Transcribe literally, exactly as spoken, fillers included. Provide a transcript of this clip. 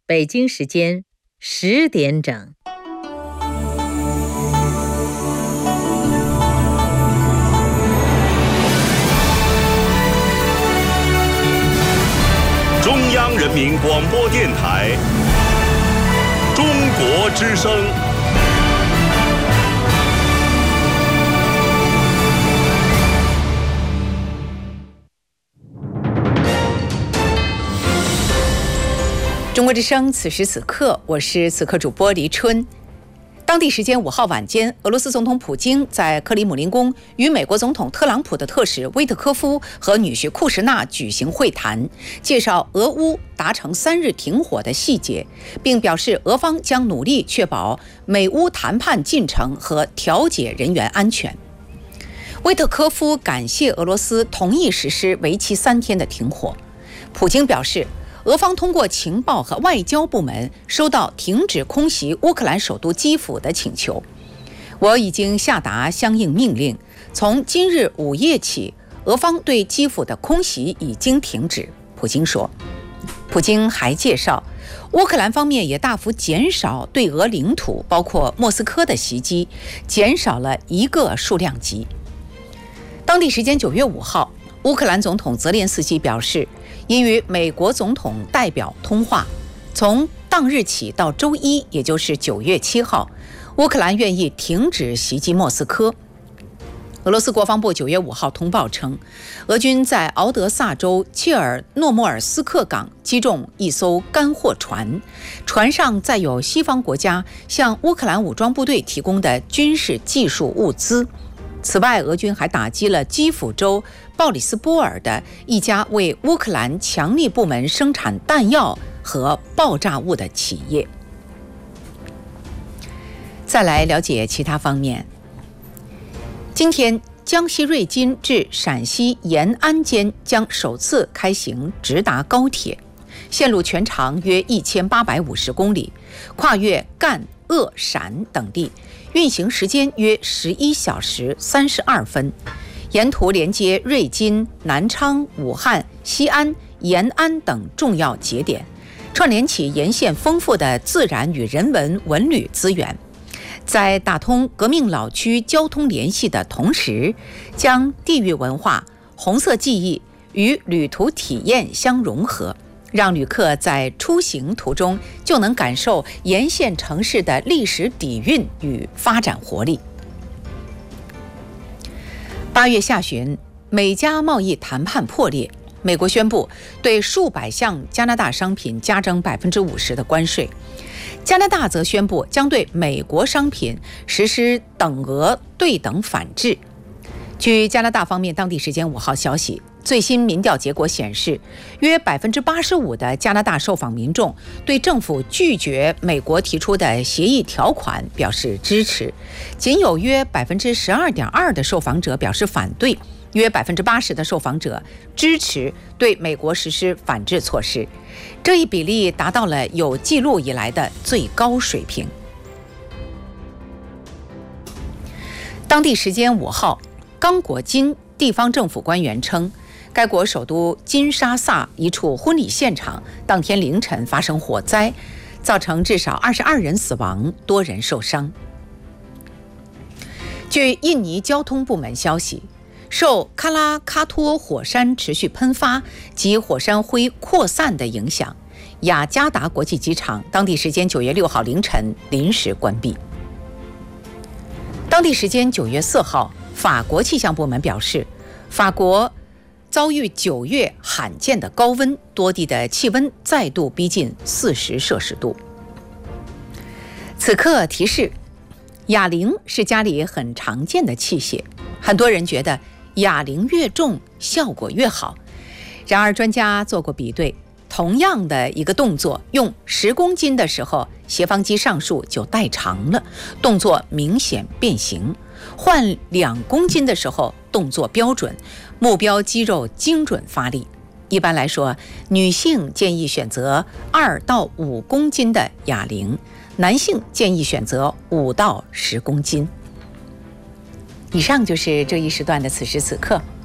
北京时间十点整。 中央人民广播电台中国之声。 中国之声，此时此刻，我是此刻主播黎春。当地时间五号晚间，俄罗斯总统普京在克里姆林宫与美国总统特朗普的特使威特科夫和女婿库什纳举行会谈，介绍俄乌达成三日停火的细节，并表示俄方将努力确保美乌谈判进程和调解人员安全。威特科夫感谢俄罗斯同意实施为期三天的停火。普京表示，俄方通过情报和外交部门收到停止空袭乌克兰首都基辅的请求，我已经下达相应命令，从今日午夜起，俄方对基辅的空袭已经停止。普京说。普京还介绍，乌克兰方面也大幅减少对俄领土，包括莫斯科的袭击，减少了一个数量级。当地时间九月五号，乌克兰总统泽连斯基表示，因与美国总统代表通话，从当日起到周一，也就是九月七号，乌克兰愿意停止袭击莫斯科。俄罗斯国防部九月五号通报称，俄军在敖德萨州切尔诺莫尔斯克港击中一艘干货船，船上载有西方国家向乌克兰武装部队提供的军事技术物资。此外，俄军还打击了基辅州鲍里斯波尔的一家为乌克兰强力部门生产弹药和爆炸物的企业。再来了解其他方面。今天，江西瑞金至陕西延安间将首次开行直达高铁，线路全长约一千八百五十公里，跨越赣、鄂、陕等地，运行时间约十一小时三十二分，沿途连接瑞金、南昌、武汉、西安、延安等重要节点，串联起沿线丰富的自然与人文文旅资源。在打通革命老区交通联系的同时，将地域文化、红色记忆与旅途体验相融合，让旅客在出行途中就能感受沿线城市的历史底蕴与发展活力。八月下旬，美加贸易谈判破裂，美国宣布对数百项加拿大商品加征百分之五十的关税，加拿大则宣布将对美国商品实施等额对等反制。据加拿大方面当地时间五号消息，最新民调结果显示，约百分之八十五的加拿大受访民众对政府拒绝美国提出的协议条款表示支持，仅有约百分之十二点二的受访者表示反对，约百分之八十的受访者支持对美国实施反制措施，这一比例达到了有记录以来的最高水平。当地时间五号，刚果金地方政府官员称，该国首都金沙萨一处婚礼现场当天凌晨发生火灾，造成至少二十二人死亡，多人受伤。据印尼交通部门消息，受喀拉喀托火山持续喷发及火山灰扩散的影响，雅加达国际机场当地时间九月六号凌晨临时关闭。当地时间九月四号，法国气象部门表示，法国遭遇九月罕见的高温，多地的气温再度逼近四十摄氏度。此刻提示，哑铃是家里很常见的器械，很多人觉得哑铃越重效果越好。然而专家做过比对，同样的一个动作，用十公斤的时候，斜方肌上束就代偿了，动作明显变形；换两公斤的时候，动作标准，目标肌肉精准发力。一般来说，女性建议选择二到五公斤的哑铃，男性建议选择五到十公斤。以上就是这一时段的此时此刻。